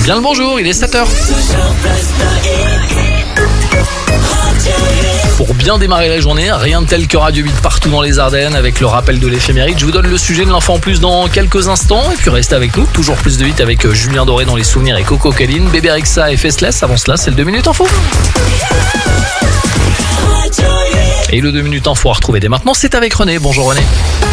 Bien le bonjour, il est 7h. Pour bien démarrer la journée, rien de tel que Radio 8 partout dans les Ardennes avec le rappel de l'éphéméride. Je vous donne le sujet de l'info en plus dans quelques instants et puis restez avec nous. Toujours plus de 8 avec Julien Doré dans les souvenirs et Coco Caline, Bébé Rexa et Faceless. Avant cela, c'est le 2 minutes info. Et le 2 minutes info à retrouver dès maintenant, c'est avec René. Bonjour René.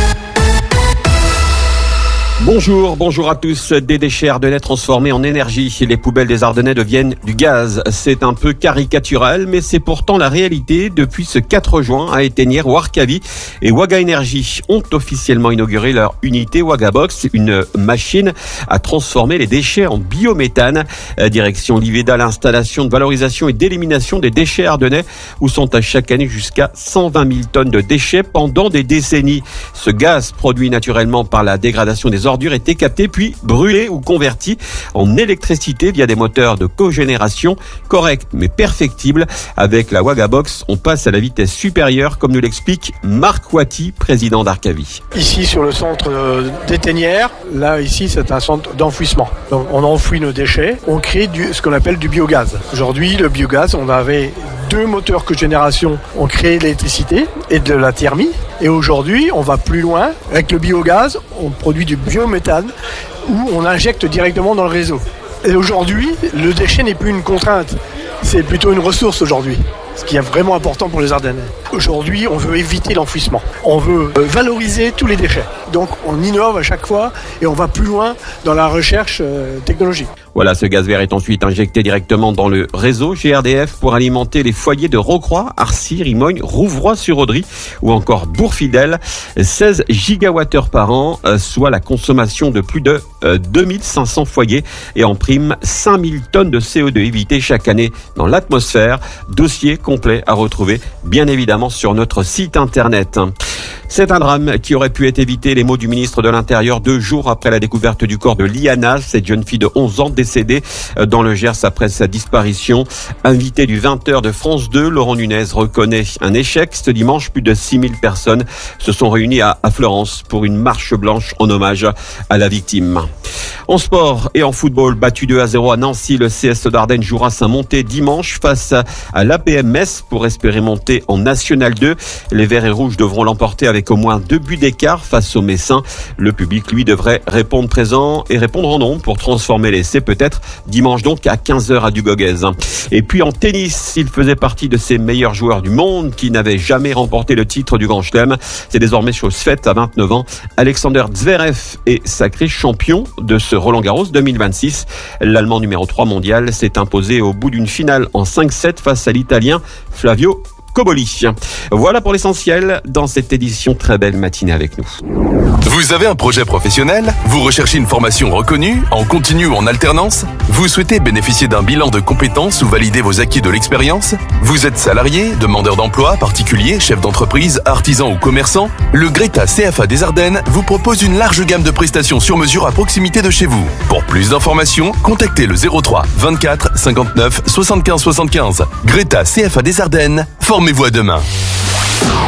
Bonjour à tous. Des déchets ardennais transformés en énergie. Les poubelles des Ardennais deviennent du gaz. C'est un peu caricatural, mais c'est pourtant la réalité. Depuis ce 4 juin, à Éténières, Warkavi et Waga Energy ont officiellement inauguré leur unité Wagabox, une machine à transformer les déchets en biométhane. Direction Liveda, l'installation de valorisation et d'élimination des déchets ardennais, où sont à chaque année jusqu'à 120 000 tonnes de déchets pendant des décennies. Ce gaz, produit naturellement par la dégradation des ordures, était capté puis brûlé ou converti en électricité via des moteurs de cogénération corrects mais perfectibles. Avec la Wagabox, on passe à la vitesse supérieure, comme nous l'explique Marc Wati, président d'Arkavi. Ici sur le centre d'Éténières, là ici c'est un centre d'enfouissement. Donc on enfouit nos déchets, on crée ce qu'on appelle du biogaz. Aujourd'hui le biogaz, on avait 2 moteurs cogénération, on crée de l'électricité et de la thermie. Et aujourd'hui, on va plus loin. Avec le biogaz, on produit du biométhane où on injecte directement dans le réseau. Et aujourd'hui, le déchet n'est plus une contrainte, c'est plutôt une ressource aujourd'hui. Ce qui est vraiment important pour les Ardennais. Aujourd'hui, on veut éviter l'enfouissement. On veut valoriser tous les déchets. Donc, on innove à chaque fois et on va plus loin dans la recherche technologique. Voilà, ce gaz vert est ensuite injecté directement dans le réseau GRDF pour alimenter les foyers de Rocroi, Arcy, Rimogne, Rouvroy-sur-Audry ou encore Bourg-Fidèle. 16 gigawattheures par an, soit la consommation de plus de 2500 foyers et en prime 5000 tonnes de CO2 évitées chaque année dans l'atmosphère. Dossier complet à retrouver bien évidemment sur notre site internet. C'est un drame qui aurait pu être évité. Les mots du ministre de l'Intérieur 2 jours après la découverte du corps de Liana, cette jeune fille de 11 ans décédée dans le Gers après sa disparition. Invité du 20h de France 2, Laurent Nunez reconnaît un échec. Ce dimanche, plus de 6000 personnes se sont réunies à Fleurance pour une marche blanche en hommage à la victime. En sport et en football, battu 2-0 à Nancy, le CS d'Ardennes jouera sa montée dimanche face à l'APM Metz pour espérer monter en National 2. Les Verts et Rouges devront l'emporter avec au moins 2 buts d'écart face aux Messins. Le public, lui, devrait répondre présent et répondre en nombre pour transformer l'essai peut-être dimanche donc à 15h à Dugoguez. Et puis en tennis, il faisait partie de ces meilleurs joueurs du monde qui n'avaient jamais remporté le titre du Grand Chelem. C'est désormais chose faite à 29 ans. Alexander Zverev est sacré champion de ce Roland-Garros 2026. L'Allemand numéro 3 mondial s'est imposé au bout d'une finale en 5-7 face à l'Italien Flavio Cobolli. Voilà pour l'essentiel dans cette édition. Très belle matinée avec nous. Vous avez un projet professionnel? Vous recherchez une formation reconnue, en continu ou en alternance? Vous souhaitez bénéficier d'un bilan de compétences ou valider vos acquis de l'expérience? Vous êtes salarié, demandeur d'emploi, particulier, chef d'entreprise, artisan ou commerçant? Le Greta CFA des Ardennes vous propose une large gamme de prestations sur mesure à proximité de chez vous. Pour plus d'informations, contactez le 03 24 59 75 75. Greta CFA des Ardennes, formez-vous à demain.